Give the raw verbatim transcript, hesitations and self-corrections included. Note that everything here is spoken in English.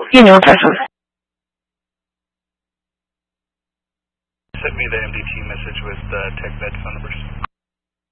you know, vessels. Send me the M D T message with the TechVet phone numbers.